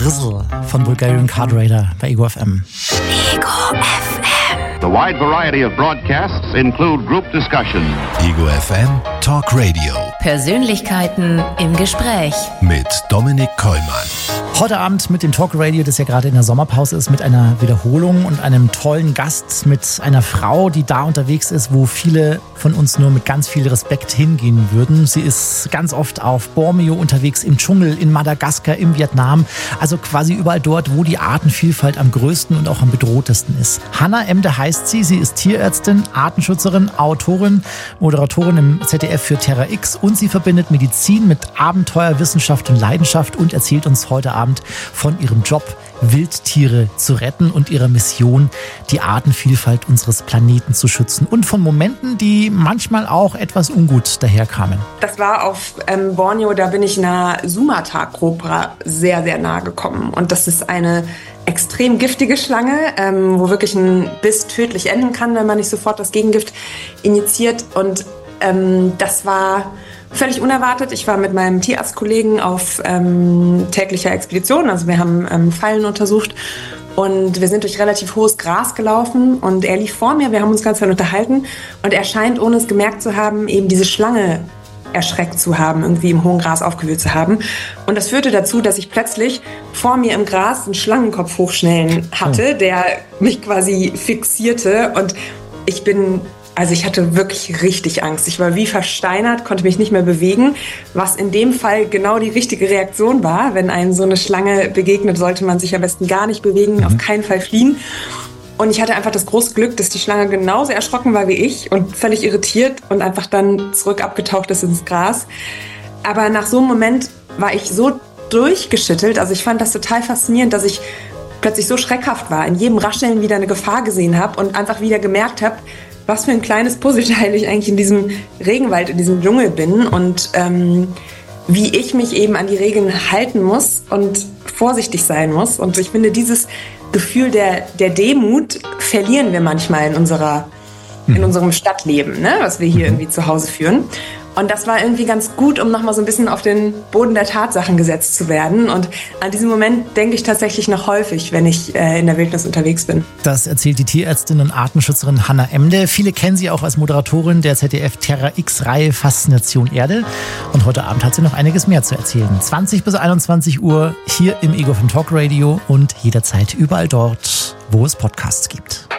Rizzle von Bulgarian Card Raider bei Ego FM. Ego FM. The wide variety of broadcasts include group discussions. Ego FM Talk Radio. Persönlichkeiten im Gespräch. Mit Dominik Kollmann. Heute Abend mit dem Talk Radio, das ja gerade in der Sommerpause ist, mit einer Wiederholung und einem tollen Gast, mit einer Frau, die da unterwegs ist, wo viele von uns nur mit ganz viel Respekt hingehen würden. Sie ist ganz oft auf Borneo unterwegs, im Dschungel, in Madagaskar, im Vietnam, also quasi überall dort, wo die Artenvielfalt am größten und auch am bedrohtesten ist. Hannah Emde heißt sie. Sie ist Tierärztin, Artenschützerin, Autorin, Moderatorin im ZDF für Terra X und sie verbindet Medizin mit Abenteuer, Wissenschaft und Leidenschaft und erzählt uns heute Abend von ihrem Job, Wildtiere zu retten und ihrer Mission, die Artenvielfalt unseres Planeten zu schützen und von Momenten, die manchmal auch etwas ungut daherkamen. Das war auf Borneo, da bin ich einer Sumatra-Kobra sehr, sehr nahe gekommen. Und das ist eine extrem giftige Schlange, wo wirklich ein Biss tödlich enden kann, wenn man nicht sofort das Gegengift injiziert. Und das war völlig unerwartet. Ich war mit meinem Tierarztkollegen auf täglicher Expedition. Also wir haben Fallen untersucht und wir sind durch relativ hohes Gras gelaufen und er lief vor mir. Wir haben uns ganz viel unterhalten und er scheint, ohne es gemerkt zu haben, eben diese Schlange erschreckt zu haben, irgendwie im hohen Gras aufgewühlt zu haben. Und das führte dazu, dass ich plötzlich vor mir im Gras einen Schlangenkopf hochschnellen hatte, der mich quasi fixierte und ich hatte wirklich richtig Angst. Ich war wie versteinert, konnte mich nicht mehr bewegen, was in dem Fall genau die richtige Reaktion war. Wenn einem so eine Schlange begegnet, sollte man sich am besten gar nicht bewegen, auf keinen Fall fliehen. Und ich hatte einfach das große Glück, dass die Schlange genauso erschrocken war wie ich und völlig irritiert und einfach dann zurück abgetaucht ist ins Gras. Aber nach so einem Moment war ich so durchgeschüttelt. Also ich fand das total faszinierend, dass ich plötzlich so schreckhaft war, in jedem Rascheln wieder eine Gefahr gesehen habe und einfach wieder gemerkt habe, was für ein kleines Puzzleteil ich eigentlich in diesem Regenwald, in diesem Dschungel bin und wie ich mich eben an die Regeln halten muss und vorsichtig sein muss. Und ich finde, dieses Gefühl der Demut verlieren wir manchmal in unserem Stadtleben, ne, was wir hier irgendwie zu Hause führen. Und das war irgendwie ganz gut, um nochmal so ein bisschen auf den Boden der Tatsachen gesetzt zu werden. Und an diesen Moment denke ich tatsächlich noch häufig, wenn ich in der Wildnis unterwegs bin. Das erzählt die Tierärztin und Artenschützerin Hannah Emde. Viele kennen sie auch als Moderatorin der ZDF Terra X-Reihe Faszination Erde. Und heute Abend hat sie noch einiges mehr zu erzählen. 20 bis 21 Uhr hier im Ego FM Talk Radio und jederzeit überall dort, wo es Podcasts gibt.